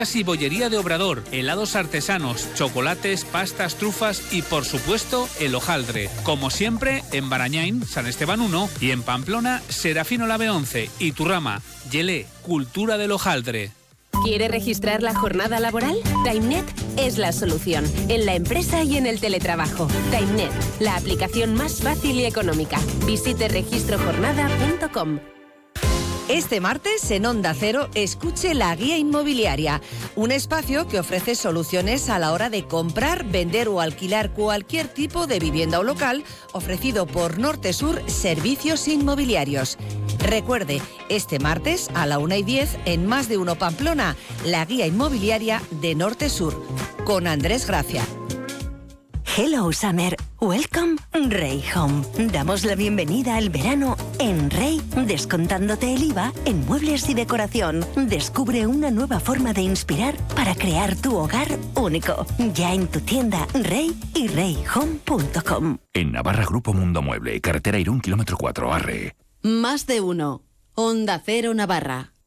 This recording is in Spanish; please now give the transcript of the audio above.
Y bollería de Obrador, helados artesanos, chocolates, pastas, trufas y por supuesto el hojaldre. Como siempre en Barañáin, San Esteban 1 y en Pamplona, Serafino Lave 11 y Turrama, Yelé, cultura del hojaldre. ¿Quiere registrar la jornada laboral? TimeNet es la solución, en la empresa y en el teletrabajo. TimeNet, la aplicación más fácil y económica. Visite registrojornada.com. Este martes, en Onda Cero, escuche La Guía Inmobiliaria, un espacio que ofrece soluciones a la hora de comprar, vender o alquilar cualquier tipo de vivienda o local, ofrecido por Norte Sur Servicios Inmobiliarios. Recuerde, este martes a la 1:10 en Más de Uno Pamplona, La Guía Inmobiliaria de Norte Sur, con Andrés Gracia. Hello Summer, welcome Rey Home. Damos la bienvenida al verano en Rey, descontándote el IVA en muebles y decoración. Descubre una nueva forma de inspirar para crear tu hogar único. Ya en tu tienda Rey y reyhome.com. En Navarra, Grupo Mundo Mueble, carretera Irún, kilómetro 4, Arre. Más de Uno, Onda Cero Navarra.